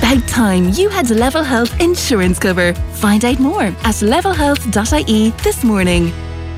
about time you had Level Health insurance cover. Find out more at levelhealth.ie this morning.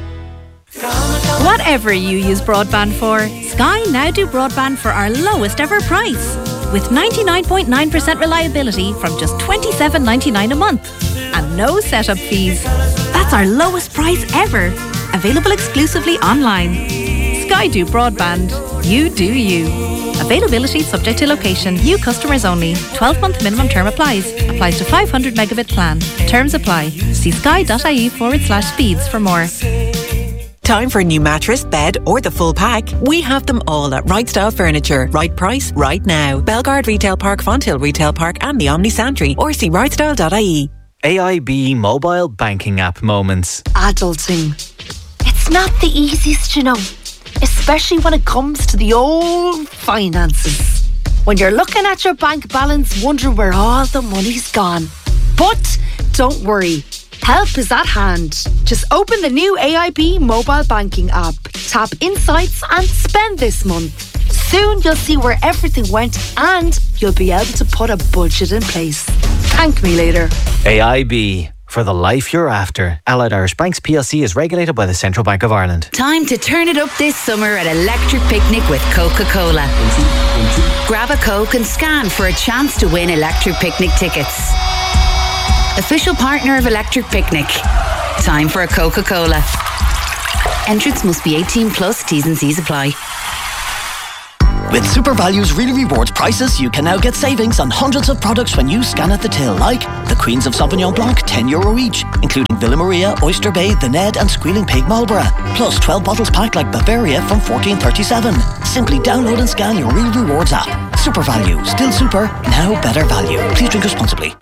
Whatever you use broadband for, Sky now do broadband for our lowest ever price. With 99.9% reliability from just $27.99 a month. And no setup fees. That's our lowest price ever. Available exclusively online. Sky do broadband. You do you. Availability subject to location. New customers only. 12-month minimum term applies. Applies to 500 megabit plan. Terms apply. See sky.ie/speeds for more. Time for a new mattress, bed or the full pack? We have them all at Right Style Furniture. Right price, right now. Belgard Retail Park, Fonthill Retail Park and the Omni Santry, or see rightstyle.ie. AIB mobile banking app moments. Adulting. It's not the easiest, you know. Especially when it comes to the old finances. When you're looking at your bank balance, wondering where all the money's gone. But don't worry. Help is at hand. Just open the new AIB mobile banking app. Tap Insights and spend this month. Soon you'll see where everything went and you'll be able to put a budget in place. Thank me later. AIB. For the life you're after. Allied Irish Banks PLC is regulated by the Central Bank of Ireland. Time to turn it up this summer at Electric Picnic with Coca-Cola. Grab a Coke and scan for a chance to win Electric Picnic tickets. Official partner of Electric Picnic. Time for a Coca-Cola. Entrance must be 18 plus. T's and C's apply. With SuperValue's Really Rewards prices, you can now get savings on hundreds of products when you scan at the till, like the Queens of Sauvignon Blanc, €10 each, including Villa Maria, Oyster Bay, The Ned and Squealing Pig Marlborough, plus 12 bottles packed like Bavaria from $14.37. Simply download and scan your Really Rewards app. SuperValue, still super, now better value. Please drink responsibly.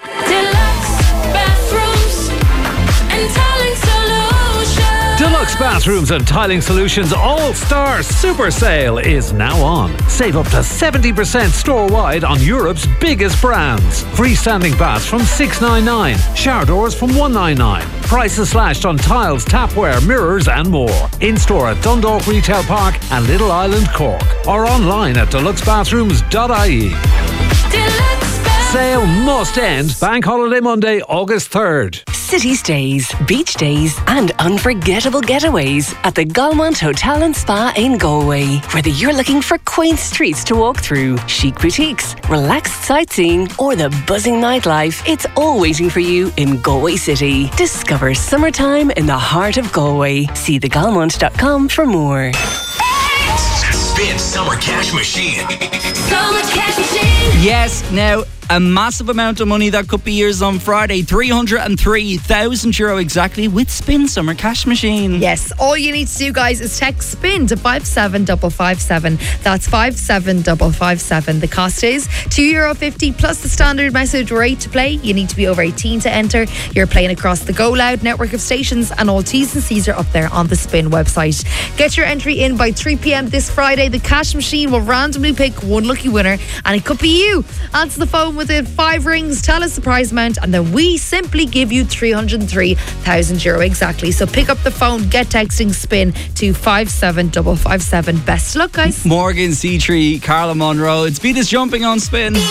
Deluxe Bathrooms and Tiling Solutions All-Star Super Sale is now on. Save up to 70% store-wide on Europe's biggest brands. Freestanding baths from $699, shower doors from $199. Prices slashed on tiles, tapware, mirrors and more. In-store at Dundalk Retail Park and Little Island, Cork. Or online at deluxebathrooms.ie. Sale must end. Bank holiday Monday, August 3rd. City stays, beach days and unforgettable getaways at the Galmont Hotel and Spa in Galway. Whether you're looking for quaint streets to walk through, chic boutiques, relaxed sightseeing or the buzzing nightlife, it's all waiting for you in Galway City. Discover summertime in the heart of Galway. See thegalmont.com for more. Spin Summer Cash Machine. Summer Cash Machine. Yes, now a massive amount of money that could be yours on Friday. €303,000 exactly with Spin Summer Cash Machine. Yes, all you need to do, guys, is text SPIN to 57557. That's 57557. The cost is €2.50 plus the standard message rate to play. You need to be over 18 to enter. You're playing across the Go Loud network of stations and all T's and C's are up there on the Spin website. Get your entry in by 3 p.m. this Friday. The cash machine will randomly pick one lucky winner and it could be you. Answer the phone within 5 rings, tell us the prize amount, and then we simply give you €303,000 exactly. So pick up the phone, get texting SPIN to 57557. Best of luck, guys. Morgan, C3, Carla Monroe. It's Beat Us Jumping on Spin.